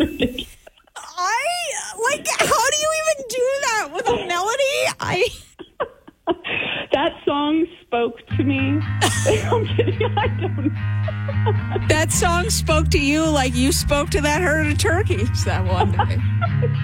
ridiculous. How do you even do that with a melody? That song spoke to me. I'm kidding. I don't know. That song spoke to you like you spoke to that herd of turkeys that one day.